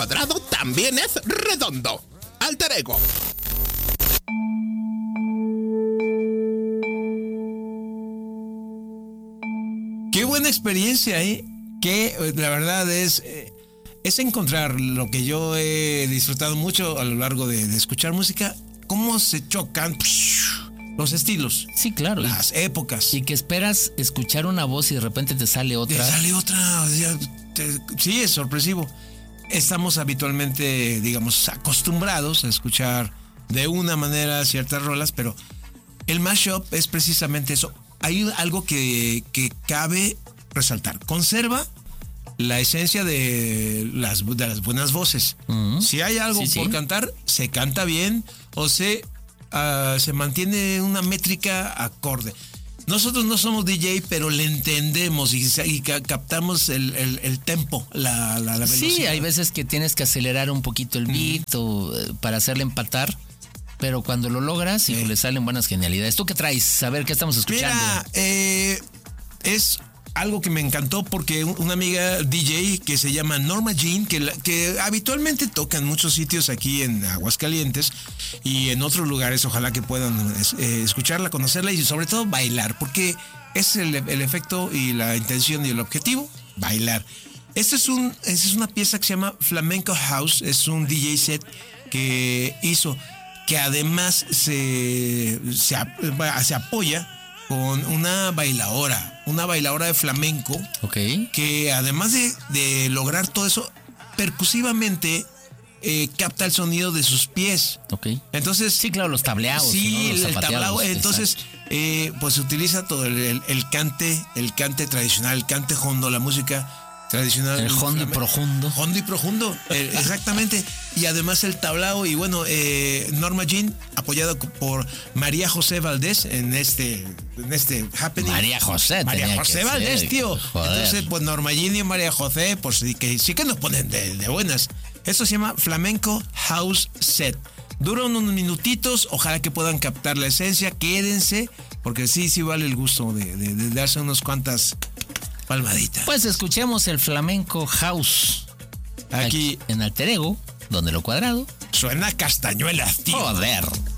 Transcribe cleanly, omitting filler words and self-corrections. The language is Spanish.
cuadrado también es redondo. Alter Ego. Qué buena experiencia, ¿eh? Que la verdad es encontrar lo que yo he disfrutado mucho a lo largo de escuchar música, cómo se chocan los estilos. Sí, claro. Las épocas. Y que esperas escuchar una voz y de repente te sale otra. Te sale otra. Sí, es sorpresivo. Estamos habitualmente, digamos, acostumbrados a escuchar de una manera ciertas rolas, pero el mashup es precisamente eso. Hay algo que cabe resaltar. Conserva la esencia de las buenas voces. Si hay algo por cantar, se canta bien o se mantiene una métrica acorde. Nosotros no somos DJ, pero le entendemos y captamos el tempo, la velocidad. Sí, hay veces que tienes que acelerar un poquito el beat para hacerle empatar. Pero cuando lo logras, le salen buenas genialidades. ¿Tú qué traes? A ver, ¿qué estamos escuchando? Mira, es algo que me encantó porque una amiga DJ que se llama Norma Jean, que habitualmente toca en muchos sitios aquí en Aguascalientes y en otros lugares, ojalá que puedan escucharla, conocerla y sobre todo bailar, porque es el efecto y la intención y el objetivo, bailar. Esta es una pieza que se llama Flamenco House, es un DJ set que hizo, que además se apoya con una bailadora de flamenco, que además de lograr todo eso, percusivamente capta el sonido de sus pies. Entonces, sí, claro, los tableados. Sí, ¿no? el tablao. Entonces, pues se utiliza todo el cante tradicional, el cante hondo, la música tradicional. El hondo y profundo. Hondo y profundo, exactamente. Y además el tablao. Y bueno, Norma Jean, apoyada por María José Valdés en este happening. María José Valdés, tío. Joder. Entonces, pues Norma Jean y María José, pues sí que nos ponen de buenas. Esto se llama Flamenco House Set. Dura unos minutitos, ojalá que puedan captar la esencia, quédense, porque sí vale el gusto de darse unas cuantas palmaditas. Pues escuchemos el Flamenco House aquí en Alter Ego, donde lo cuadrado suena castañuelas, tío. Joder.